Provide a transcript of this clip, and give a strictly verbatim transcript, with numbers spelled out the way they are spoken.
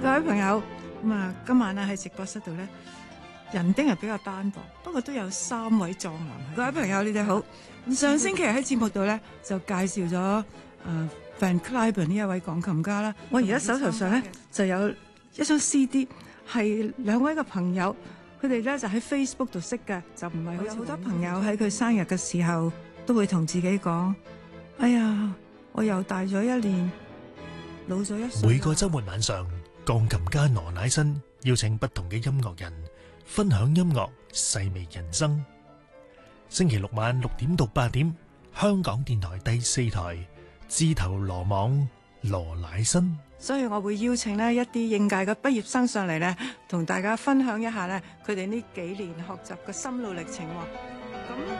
各位朋友，咁啊，今晚咧喺直播室度咧，人丁係比較單薄，不過都有三位壯男。各位朋友，你哋好。上星期喺節目度咧就介紹咗誒 Van Cliburn 呢一位鋼琴家啦。我而家手頭上咧就有一張 C D， 係兩位嘅朋友，佢哋咧就喺 Facebook 度識嘅，就唔係好似好多朋友喺佢生日嘅時候都會同自己講：哎呀，我又大咗一年，老咗一歲。 每個週末晚上，鋼琴家羅乃新邀請不同嘅音樂人分享音樂，細味人生。星期六晚六點到八點，香港電台第四台，自投羅網，羅乃新。 所以我會邀請呢一啲應屆嘅畢業生上嚟呢，同大家分享一下呢佢哋呢幾年學習嘅心路歷程。咁